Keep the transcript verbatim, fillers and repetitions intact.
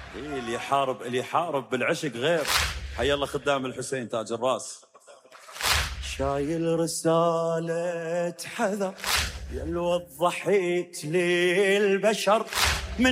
إيه اللي يحارب اللي يحارب بالعشق غير. حي الله خدام الحسين تاج الراس. شايل رسالة حذر يا الوضحيت للبشر.